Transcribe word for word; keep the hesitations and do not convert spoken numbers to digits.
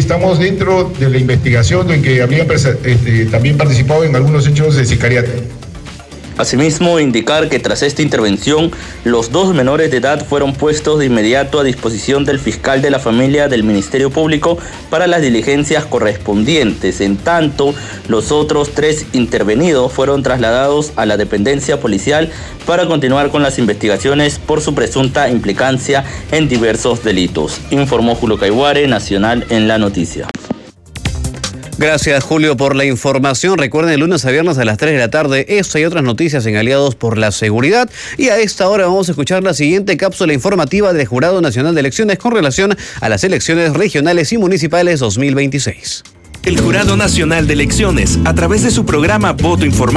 estamos dentro de la investigación de que habrían este, también participado en algunos hechos de sicariato. Asimismo, indicar que tras esta intervención, los dos menores de edad fueron puestos de inmediato a disposición del fiscal de la familia del Ministerio Público para las diligencias correspondientes. En tanto, los otros tres intervenidos fueron trasladados a la dependencia policial para continuar con las investigaciones por su presunta implicancia en diversos delitos. Informó Julio Caiguare, Nacional en la Noticia. Gracias, Julio, por la información. Recuerden, de lunes a viernes a las tres de la tarde, esta y otras noticias en Aliados por la Seguridad. Y a esta hora vamos a escuchar la siguiente cápsula informativa del Jurado Nacional de Elecciones con relación a las elecciones regionales y municipales dos mil veintiséis. El Jurado Nacional de Elecciones, a través de su programa Voto Informado,